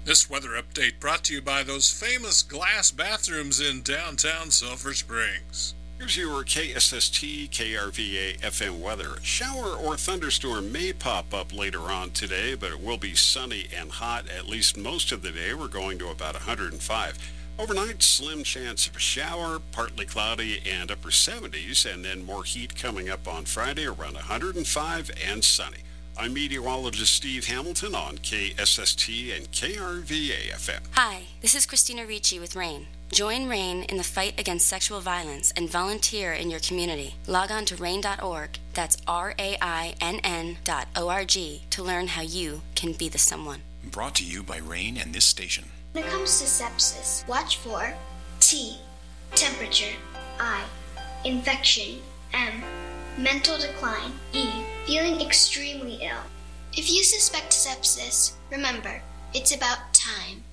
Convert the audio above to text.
This weather update brought to you by those famous glass bathrooms in downtown Sulphur Springs. Here's your KSST KRVA FM weather. A shower or thunderstorm may pop up later on today, but it will be sunny and hot at least most of the day. We're going to about 105. Overnight, slim chance of a shower, partly cloudy and upper 70s, and then more heat coming up on Friday around 105 and sunny. I'm meteorologist Steve Hamilton on KSST and KRVA FM. Hi, this is Christina Ricci with RAIN. Join RAIN in the fight against sexual violence and volunteer in your community. Log on to RAIN.org, that's RAINN.org, to learn how you can be the someone. Brought to you by RAIN and this station. When it comes to sepsis, watch for T, temperature, I, infection, M, mental decline, E, feeling extremely ill. If you suspect sepsis, remember, it's about time.